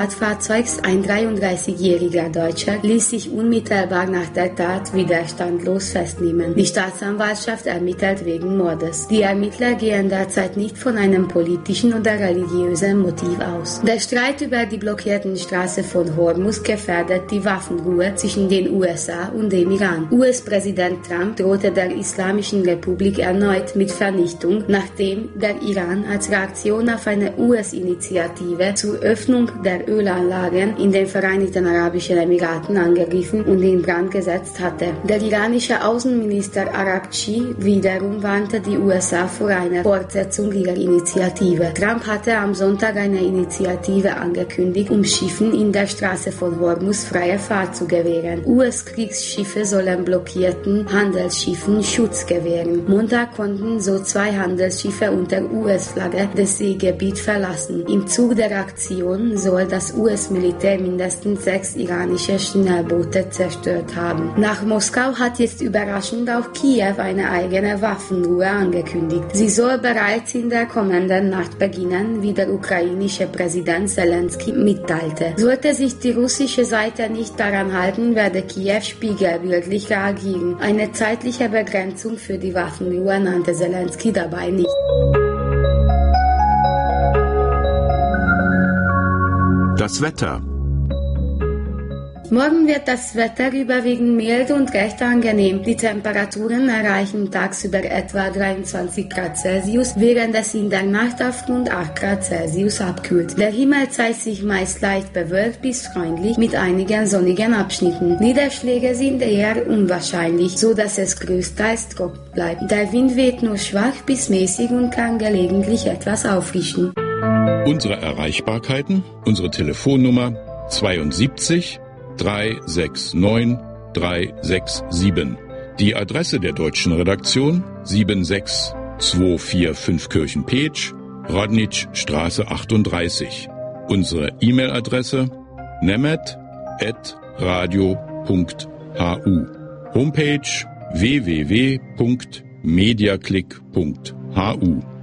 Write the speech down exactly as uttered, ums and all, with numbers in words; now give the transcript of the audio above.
Fahrzeugs. Ein dreiunddreißigjähriger Deutscher ließ sich unmittelbar nach der Tat widerstandlos festnehmen. Die Staatsanwaltschaft ermittelt wegen Mordes. Die Ermittler gehen derzeit nicht von einem politischen oder religiösen Motiv aus. Der Streit über die blockierten Straße von Hormuz gefährdet die Waffenruhe zwischen den U S A und dem Iran. U S-Präsident Trump drohte der Islamischen Republik erneut mit Vernichtung, nachdem der Iran als Reaktion auf eine U S-Initiative zur Öffnung der Ölanlagen in den Vereinigten Arabischen Emiraten angegriffen und in Brand gesetzt hatte. Der iranische Außenminister Arabchi wiederum warnte die U S A vor einer Fortsetzung ihrer Initiative. Trump hatte am Sonntag eine Initiative angekündigt, um Schiffen in der Straße von Hormuz freie Fahrt zu gewähren. U S-Kriegsschiffe sollen blockierten Handelsschiffen Schutz gewähren. Montag konnten so zwei Handelsschiffe unter U S-Flagge das Seegebiet verlassen. Im Zug der Aktion soll das Das U S-Militär mindestens sechs iranische Schnellboote zerstört haben. Nach Moskau hat jetzt überraschend auch Kiew eine eigene Waffenruhe angekündigt. Sie soll bereits in der kommenden Nacht beginnen, wie der ukrainische Präsident Zelensky mitteilte. Sollte sich die russische Seite nicht daran halten, werde Kiew spiegelbildlich reagieren. Eine zeitliche Begrenzung für die Waffenruhe nannte Zelensky dabei nicht. Das Wetter. Morgen wird das Wetter überwiegend mild und recht angenehm. Die Temperaturen erreichen tagsüber etwa dreiundzwanzig Grad Celsius, während es in der Nacht auf rund acht Grad Celsius abkühlt. Der Himmel zeigt sich meist leicht bewölkt bis freundlich mit einigen sonnigen Abschnitten. Niederschläge sind eher unwahrscheinlich, so dass es größtenteils trocken bleibt. Der Wind weht nur schwach bis mäßig und kann gelegentlich etwas auffrischen. Unsere Erreichbarkeiten, unsere Telefonnummer zweiundsiebzig dreihundertneunundsechzig dreihundertsiebenundsechzig. Die Adresse der deutschen Redaktion sieben sechs zwei vier fünf Kirchenpeetsch, Rodnitschstraße achtunddreißig. Unsere E-Mail-Adresse nemet at radio punkt hu. Homepage w w w punkt mediaclick punkt hu.